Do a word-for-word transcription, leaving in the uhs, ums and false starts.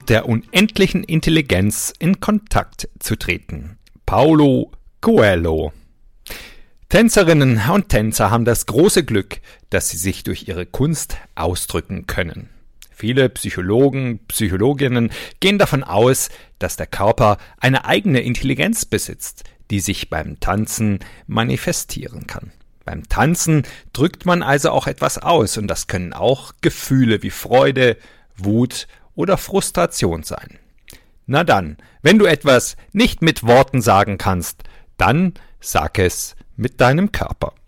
der unendlichen Intelligenz in Kontakt zu treten. Paulo Coelho. Tänzerinnen und Tänzer haben das große Glück, dass sie sich durch ihre Kunst ausdrücken können. Viele Psychologen, Psychologinnen gehen davon aus, dass der Körper eine eigene Intelligenz besitzt, die sich beim Tanzen manifestieren kann. Beim Tanzen drückt man also auch etwas aus, und das können auch Gefühle wie Freude, Wut oder Frustration sein. Na dann, wenn du etwas nicht mit Worten sagen kannst, dann sag es mit deinem Körper.